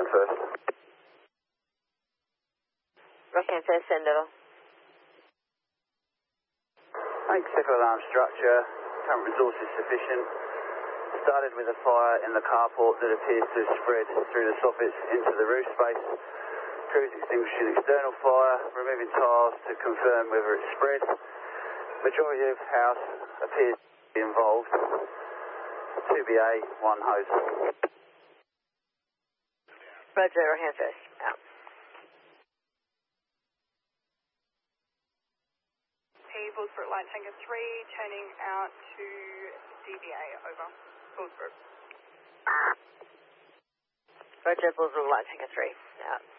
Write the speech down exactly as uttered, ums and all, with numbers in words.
Rockingham first. Rockingham first, send over. Make second alarm structure. Current resources sufficient. Started with a fire in the carport that appears to have spread through the soffits into the roof space. Crews extinguishing external fire, removing tiles to confirm whether it's spread. Majority of house appears to be involved. two B A, one hose. Roger, Rockingham first, out. Bullsbrook Light Tanker three, turning out to D B A, over. Bullsbrook. Roger, Bullsbrook Light Tanker three, out.